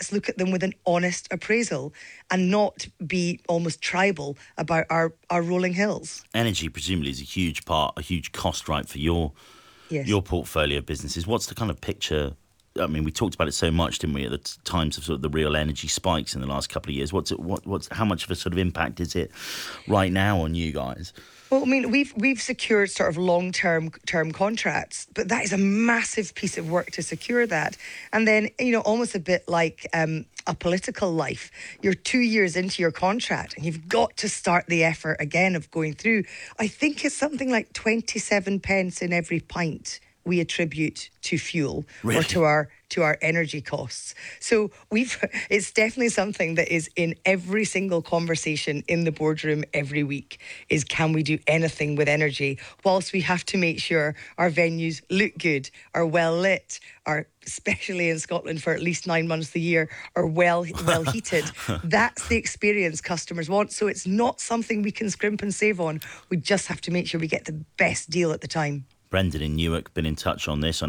let's look at them with an honest appraisal and not be almost tribal about our rolling hills. Energy presumably is a huge cost, right, for your portfolio of businesses. What's the kind of picture? I mean, we talked about it so much, didn't we, at the times of sort of the real energy spikes in the last couple of years. How much of a sort of impact is it right now on you guys? Well, I mean, we've secured sort of long-term contracts, but that is a massive piece of work to secure that. And then, almost a bit like a political life. You're 2 years into your contract and you've got to start the effort again of going through. I think it's something like 27 pence in every pint we attribute to fuel, really? Or to our energy costs. So it's definitely something that is in every single conversation in the boardroom every week, is can we do anything with energy, whilst we have to make sure our venues look good, are well lit, are, especially in Scotland for at least 9 months of the year, are well heated. That's the experience customers want. So it's not something we can scrimp and save on. We just have to make sure we get the best deal at the time. Brendan in Newark been in touch on this on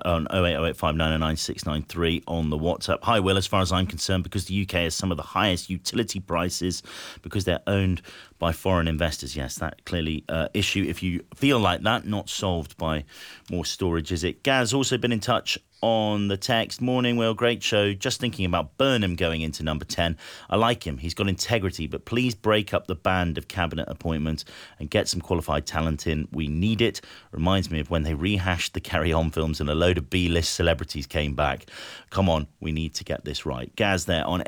08085999693 on the WhatsApp. Hi, Will. As far as I'm concerned, because the UK has some of the highest utility prices because they're owned by foreign investors. Yes, that clearly issue. If you feel like that, not solved by more storage, is it? Gaz also been in touch on the text. Morning, Will, great show. Just thinking about Burnham going into number 10. I like him. He's got integrity, but please break up the band of cabinet appointments and get some qualified talent in. We need it. Reminds me of when they rehashed the Carry On films and a load of B-list celebrities came back. Come on, we need to get this right. Gaz there on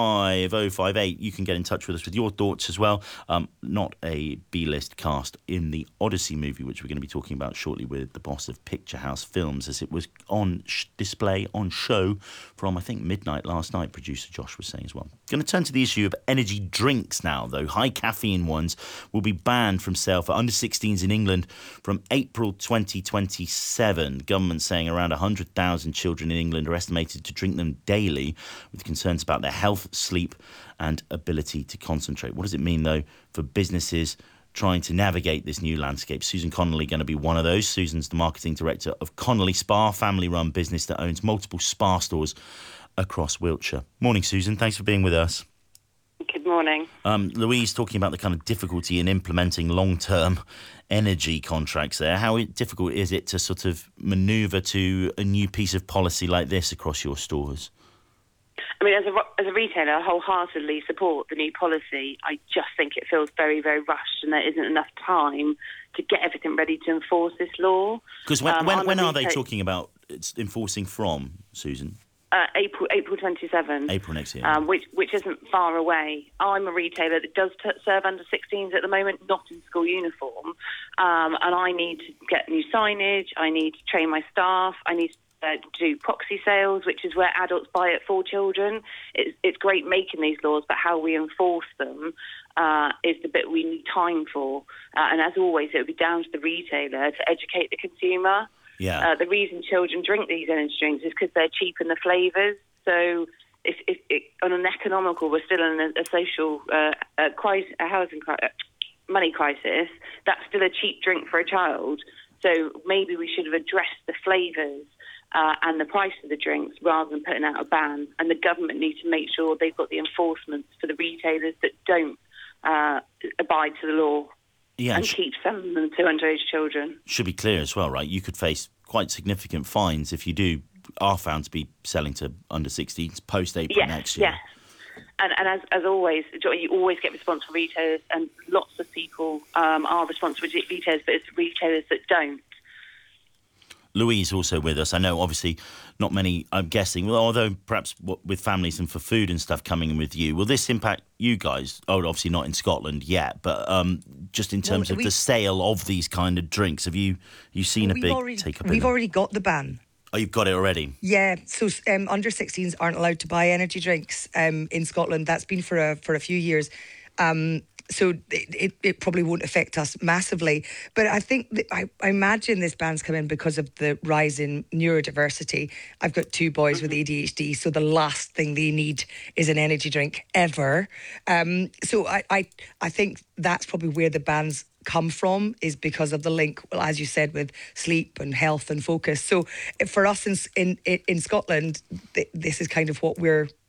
85058. You can get in touch with us with your thoughts as well. Not a B-list cast in the Odyssey movie, which we're going to be talking about shortly with the boss of Picture House Films, as it was on display on show from, I think, midnight last night, producer Josh was saying as well. Going to turn to the issue of energy drinks now, though. High caffeine ones will be banned from sale for under 16s in England from April 2027. Government saying around 100,000 children in England are estimated to drink them daily, with concerns about their health, sleep and ability to concentrate. What does it mean, though, for businesses trying to navigate this new landscape? Susan Connolly going to be one of those. Susan's the marketing director of Connolly Spa, family-run business that owns multiple spa stores across Wiltshire. Morning, Susan. Thanks for being with us. Good morning. Louise talking about the kind of difficulty in implementing long-term energy contracts there. How difficult is it to sort of manoeuvre to a new piece of policy like this across your stores? I mean, as a retailer, I wholeheartedly support the new policy. I just think it feels very, very rushed, and there isn't enough time to get everything ready to enforce this law. Because when are they talking about enforcing from, Susan? April 27. April next year. Which isn't far away. I'm a retailer that does serve under 16s at the moment, not in school uniform, and I need to get new signage. I need to train my staff. I need to do proxy sales, which is where adults buy it for children. It's great making these laws, but how we enforce them is the bit we need time for. And as always, it would be down to the retailer to educate the consumer. Yeah. The reason children drink these energy drinks is because they're cheap in the flavours. So if on an economical, we're still in a social money crisis, that's still a cheap drink for a child. So maybe we should have addressed the flavours and the price of the drinks rather than putting out a ban. And the government needs to make sure they've got the enforcement for the retailers that don't abide to the law and keep selling them to underage children. Should be clear as well, right? You could face quite significant fines if you are found to be selling to under 16s post-April next year. Yes. And as always, you always get responsible retailers, and lots of people are responsible retailers, but it's retailers that don't. Louise also with us. I know, obviously, not many, I'm guessing, well, although perhaps with families and for food and stuff coming in with you, will this impact you guys? Oh, obviously not in Scotland yet, but just in terms of the sale of these kind of drinks, have you seen a big take-up? We've already got the ban. Oh, you've got it already? Yeah, so under 16s aren't allowed to buy energy drinks in Scotland. That's been for a few years. So it probably won't affect us massively. But I think I imagine this ban's come in because of the rise in neurodiversity. I've got 2 boys with ADHD, so the last thing they need is an energy drink ever. So I think that's probably where the ban's come from, is because of the link, well, as you said, with sleep and health and focus. So for us in Scotland, this is kind of what we're